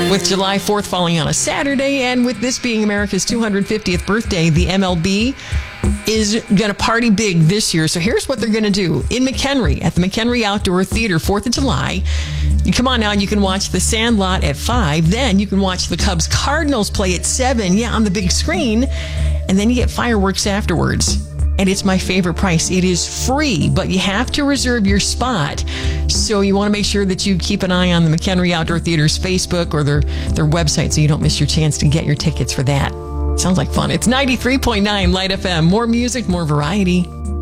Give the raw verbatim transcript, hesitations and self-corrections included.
With July fourth falling on a Saturday, and with this being America's two hundred fiftieth birthday, the M L B is going to party big this year. So here's what they're going to do. In McHenry, at the McHenry Outdoor Theater, fourth of July, you come on now and you can watch The Sandlot at five. Then you can watch the Cubs Cardinals play at seven, yeah, on the big screen. And then you get fireworks afterwards. And it's my favorite price. It is free, but you have to reserve your spot. So you want to make sure that you keep an eye on the McHenry Outdoor Theater's Facebook or their, their website so you don't miss your chance to get your tickets for that. Sounds like fun. It's ninety-three point nine Light F M. More music, more variety.